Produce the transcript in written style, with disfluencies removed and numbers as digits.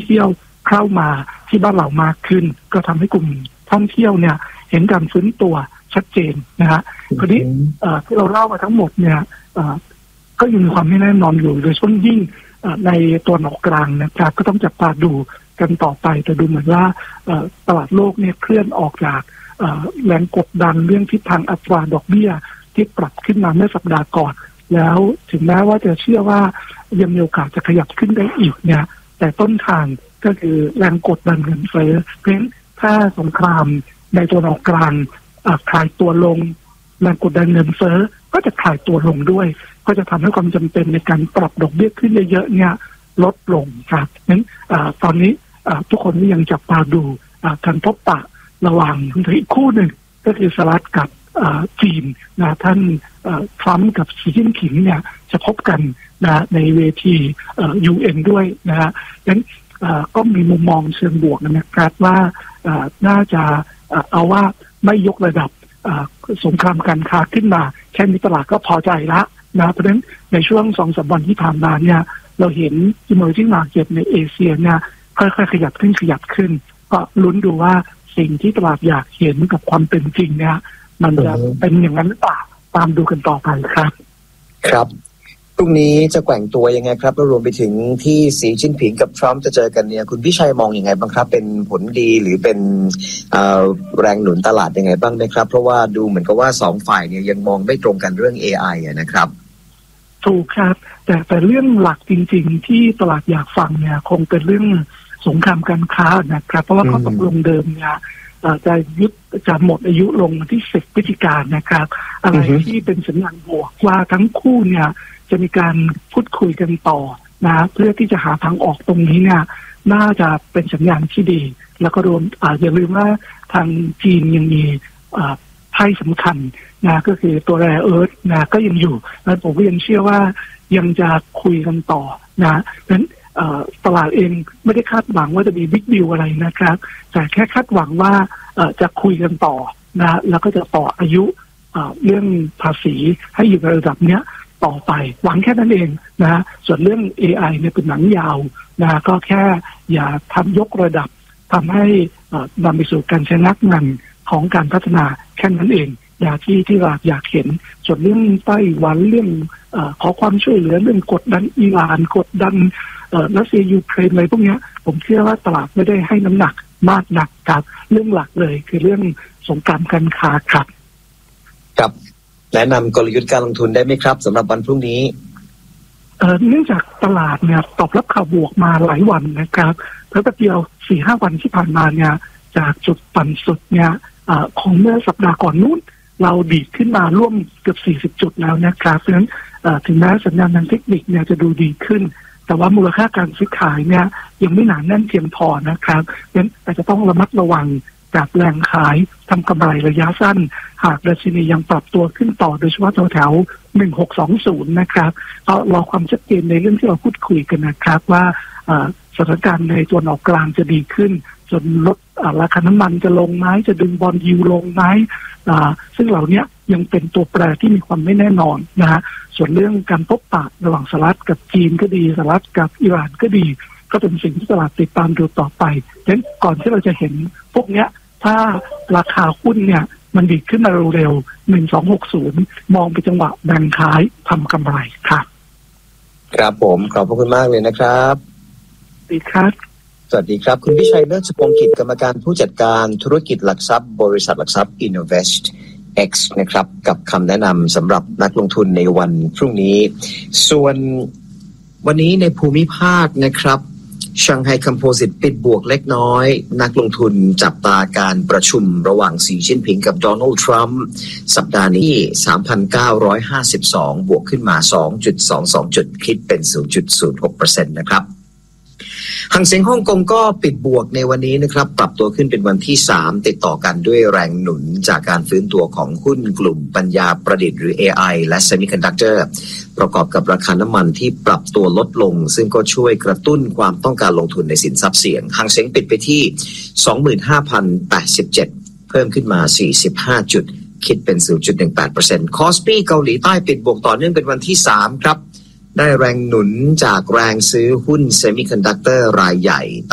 เที่ยวเข้ามาที่บ้านเรามากขึ้นก็ทำให้กลุ่มท่องเที่ยวเนี่ยเห็นการฟื้นตัวชัดเจนนะฮะคราวนี้ที่เราเล่ามาทั้งหมดเนี่ยก็ยังมีความไม่แน่นอนอยู่โดยเฉพาะยิ่งในตัวหนอกกลางนะครับก็ต้องจับตาดูกันต่อไปแต่ดูเหมือนว่าตลาดโลกเนี่ยเคลื่อนออกจากแรงกดดันเรื่องทิศทางอัตราดอกเบี้ยที่ปรับขึ้นมาเมื่อสัปดาห์ก่อนแล้วถึงแม้ว่าจะเชื่อว่ายังมีโอกาสจะขยับขึ้นได้อีกเนี่ยแต่ต้นทางก็คือแรงกดดันเงินเฟ้อเพราะฉะนั้นถ้าสงครามในตัวหนอกกลางคลายตัวลงแรงกดดันเงินเฟ้อก็จะคลายตัวลงด้วยก็จะทำให้ความจำเป็นในการปรับดอกเบี้ยขึ้นเยอะๆเนี่ยลดลงครับงั้นตอนนี้ทุกคนยังจับตาดูการพบปะระหว่างอีกคู่หนึ่งก็คือสหรัฐกับจีนนะท่านทรัมป์กับสีจิ้นผิงเนี่ยจะพบกันนะในเวทีUN ด้วยนะฮะงั้นก็มีมุมมองเชิงบวกนะครับว่าน่าจะเอาว่าไม่ยกระดับสงครามการค้าขึ้นมาแค่นี้ตลาดก็พอใจละนะเพราะฉะนั้นในช่วง 2-3 วันที่ผ่านมาเนี่ยเราเห็น emerging market ในเอเชียเนี่ยค่อยๆขยับขึ้นก็ลุ้นดูว่าสิ่งที่ตลาดอยากเห็นกับความเป็นจริงเนี่ยมันจะเป็นอย่างนั้นหรือเปล่าตามดูกันต่อไปครับครับพรุ่งนี้จะแกว่งตัวยังไงครับแล้วรวมไปถึงที่สีจิ้นผิงกับทรัมป์จะเจอกันเนี่ยคุณพิชัยมองยังไงบ้างครับเป็นผลดีหรือเป็นแรงหนุนตลาดยังไงบ้างนะครับเพราะว่าดูเหมือนกับว่าสองฝ่ายเนี่ยยังมองไม่ตรงกันเรื่อง AI นะครับถูกครับแต่เรื่องหลักจริงๆที่ตลาดอยากฟังเนี่ยคงเป็นเรื่องสงครามการค้านะครับเพราะว่าข้อตกลงเดิมเนี่ยจะหมดอายุลงวันที่10 พฤศจิกายนนะครับอะไรที่เป็นสัญญาณบวกว่าทั้งคู่เนี่ยจะมีการพูดคุยกันต่อนะเพื่อที่จะหาทางออกตรงนี้เนี่ยน่าจะเป็นสัญญาณที่ดีแล้วก็รวมอย่าลืมว่าทางจีนยังมีไพ่สำคัญนะก็คือตัวแร่เอิร์ธนะก็ยังอยู่และผมก็ยังเชื่อว่ายังจะคุยกันต่อนะนั้นตลาดเองไม่ได้คาดหวังว่าจะมีบิ๊กดิวอะไรนะครับแต่แค่คาดหวังว่าจะคุยกันต่อนะแล้วก็จะต่ออายุเรื่องภาษีให้อยู่ในระดับเนี้ยต่อไปหวังแค่นั้นเองนะส่วนเรื่อง AI เนี่ยเป็นหนังยาวนะก็แค่อย่าทำยกระดับทำให้นำไปสู่การชะงักงันของการพัฒนาแค่นั้นเองที่เราอยากเห็นส่วนเรื่องไต้หวันเรื่องขอความช่วยเหลือเรื่องกดดันอิหร่านกดดันรัสเซียยูเครนอะไรพวกนี้ผมเชื่อว่าตลาดไม่ได้ให้น้ำหนักมากนักกับเรื่องหลักเลยคือเรื่องสงครามการค้าครับครับแนะนำกลยุทธ์การลงทุนได้ไหมครับสำหรับวันพรุ่งนี้เนื่องจากตลาดเนี่ยตอบรับข่าวบวกมาหลายวันนะครับแล้วก็เดียว 4-5 วันที่ผ่านมาเนี่ยจากจุดต่ำสุดเนี่ยของเมื่อสัปดาห์ก่อนนู้นเราดีดขึ้นมาร่วมเกือบ40 จุดแล้วนะครับเพราะฉะนั้นถึงแม้สัญญาณทางเทคนิคเนี่ยจะดูดีขึ้นแต่ว่ามูลค่าการซื้อขายเนี่ยยังไม่หนาแน่นเพียงพอนะครับเพราะฉะนั้นอาจจะต้องระมัดระวังจากแรงขายทำกำไรระยะสั้นหากดัชนียังปรับตัวขึ้นต่อโดยเฉพาะแถว1620นะครับก็รอความชัดเจนในเรื่องที่เราพูดคุยกันนะครับว่าสถานการณ์ในตัวนออกกลางจะดีขึ้นจนลดราคาน้ำมันจะลงไหมจะดึงบอนด์ยิลด์ลงไหมซึ่งเหล่านี้ยังเป็นตัวแปรที่มีความไม่แน่นอนนะฮะส่วนเรื่องการพบปะระหว่างสหรัฐกับจีนก็ดีสหรัฐกับอิหร่านก็ดีก็เป็นสิ่งที่ตลาดติดตามดูต่อไปดังนั้นก่อนที่เราจะเห็นพวกเนี้ยถ้าราคาหุ้นเนี่ยมันดีขึ้นมาเร็วๆ1260มองไปจังหวะแบ่งขายทำกำไรครับครับผมขอบพระคุณมากเลยนะครับดีครับสวัสดีครับคุณพิชัยเลิศพงศ์กิจกรรมการผู้จัดการธุรกิจหลักทรัพย์บริษัทหลักทรัพย์ Innovest X นะครับกับคำแนะนำสำหรับนักลงทุนในวันพรุ่งนี้ส่วนวันนี้ในภูมิภาคนะครับชังไฮคอมโพสิตปิดบวกเล็กน้อยนักลงทุนจับตาการประชุมระหว่างสีจิ้นผิงกับโดนัลด์ทรัมป์สัปดาห์นี้ 3,952 บวกขึ้นมา 2.22 จุดคิดเป็น 0.06% นะครับหังเส็งฮ่องกงก็ปิดบวกในวันนี้นะครับปรับตัวขึ้นเป็นวันที่3ติดต่อกันด้วยแรงหนุนจากการฟื้นตัวของหุ้นกลุ่มปัญญาประดิษฐ์หรือ AI และ Semiconductor ประกอบกับราคาน้ำมันที่ปรับตัวลดลงซึ่งก็ช่วยกระตุ้นความต้องการลงทุนในสินทรัพย์เสี่ยงหังเส็งปิดไปที่ 25,087 เพิ่มขึ้นมา45จุดคิดเป็น 0.18% คอสปีเกาหลีใต้ปิดบวกต่อเนื่องเป็นวันที่3ครับได้แรงหนุนจากแรงซื้อหุ้นเซมิคอนดักเตอร์รายใหญ่